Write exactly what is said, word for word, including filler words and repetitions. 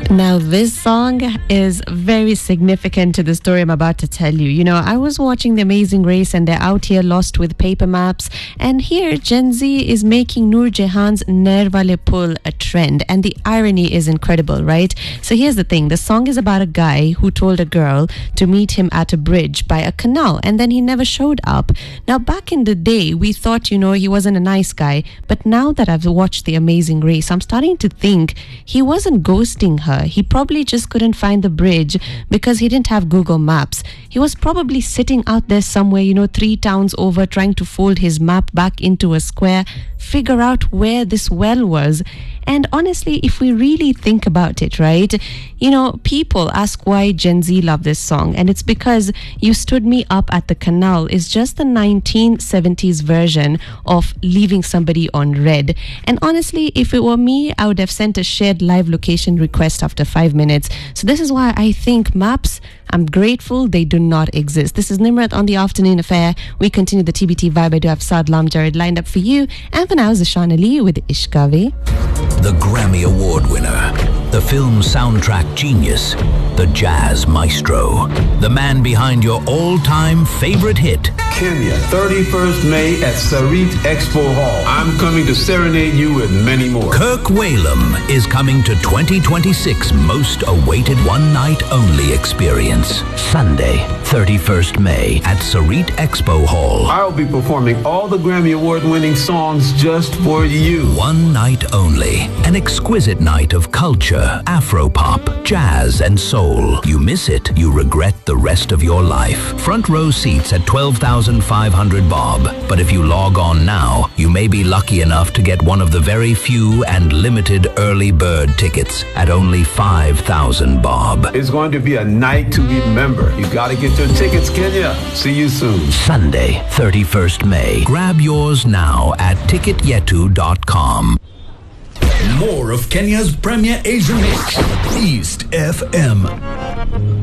Now, this song is very significant to the story I'm about to tell you. You know, I was watching The Amazing Race and they're out here lost with paper maps. And here, Gen Z is making Noor Jahan's Nair Wale Pul a trend. And the irony is incredible, right? So here's the thing. The song is about a guy who told a girl to meet him at a bridge by a canal. And then he never showed up. Now, back in the day, we thought, you know, he wasn't a nice guy. But now that I've watched The Amazing Race, I'm starting to think he wasn't ghosting her. He probably just couldn't find the bridge because he didn't have Google Maps. He was probably sitting out there somewhere, you know, three towns over, trying to fold his map back into a square, figure out where this well was. And honestly, if we really think about it, right, you know, people ask why Gen Z love this song. And it's because You Stood Me Up at the Canal is just the nineteen seventies version of leaving somebody on red. And honestly, if it were me, I would have sent a shared live location request after five minutes. So this is why I think maps, I'm grateful they do not exist. This is Nimrat on the Afternoon Affair. We continue the T B T vibe. I do have Saad Lam Jared lined up for you. And for now, Zashana Ali with Ishkavi. The Grammy Award winner, the film soundtrack genius, the jazz maestro, the man behind your all-time favorite hit. Kenya, thirty-first May at Sarit Expo Hall. I'm coming to serenade you with many more. Kirk Whalum is coming to twenty twenty-six most awaited one-night-only experience. Sunday, thirty-first May at Sarit Expo Hall. I'll be performing all the Grammy Award-winning songs just for you. One night only. An exquisite night of culture, Afropop, jazz, and soul. You miss it, you regret the rest of your life. Front row seats at twelve thousand five hundred bob. But if you log on now, you may be lucky enough to get one of the very few and limited early bird tickets at only five thousand bob. It's going to be a night to remember. You gotta get your tickets, Kenya. See you soon. Sunday, thirty-first May. Grab yours now at ticket yetu dot com. More of Kenya's premier Asian hits, East F M.